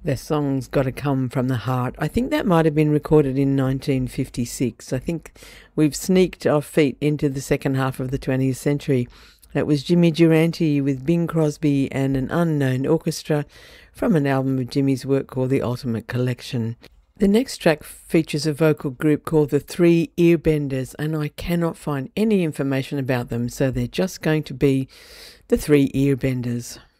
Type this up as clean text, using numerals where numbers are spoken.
The song's Gotta Come From the Heart. I think that might have been recorded in 1956. I think we've sneaked our feet into the second half of the 20th century. That was Jimmy Durante with Bing Crosby and an unknown orchestra from an album of Jimmy's work called The Ultimate Collection. The next track features a vocal group called the Three Earbenders, and I cannot find any information about them, so they're just going to be the Three Earbenders.